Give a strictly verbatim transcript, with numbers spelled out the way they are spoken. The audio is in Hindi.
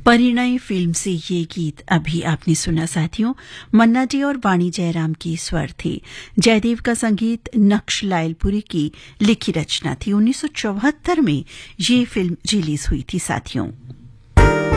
परिणय फिल्म से ये गीत अभी आपने सुना साथियों। मन्ना जी और वाणी जयराम की स्वर थे। जयदेव का संगीत नक्श लायलपुरी की लिखी रचना थी। उन्नीस सौ चौहत्तर में ये फिल्म रिलीज हुई थी साथियों।